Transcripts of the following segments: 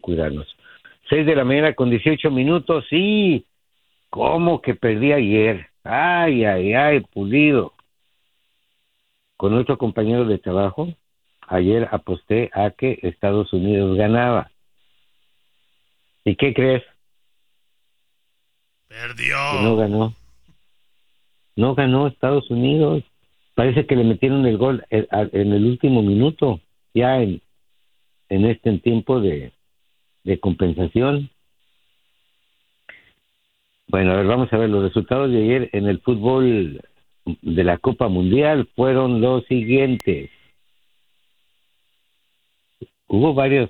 cuidarnos. 6:18 a.m. Sí, ¿cómo que perdí ayer? Ay, Pulido. Con otro compañero de trabajo, ayer aposté a que Estados Unidos ganaba. ¿Y qué crees? Perdió. Que no ganó. No ganó Estados Unidos. Parece que le metieron el gol en el último minuto, ya en este tiempo de compensación. Bueno, a ver, vamos a ver, los resultados de ayer en el fútbol de la Copa Mundial fueron los siguientes. Hubo varios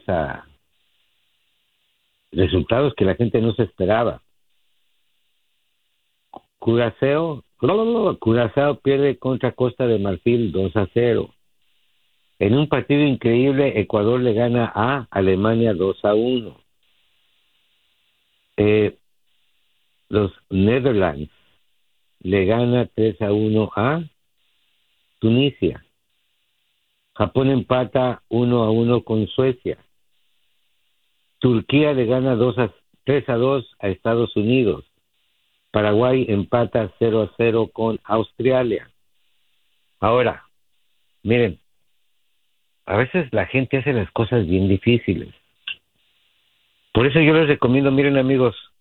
resultados que la gente no se esperaba. Curazao pierde contra Costa de Marfil 2-0. En un partido increíble, Ecuador le gana a Alemania 2-1. Los Netherlands le gana 3-1 a Tunisia. Japón empata 1-1 con Suecia. Turquía le gana 3-2 a Estados Unidos. Paraguay empata 0-0 con Australia. Ahora, miren, a veces la gente hace las cosas bien difíciles. Por eso yo les recomiendo, miren amigos,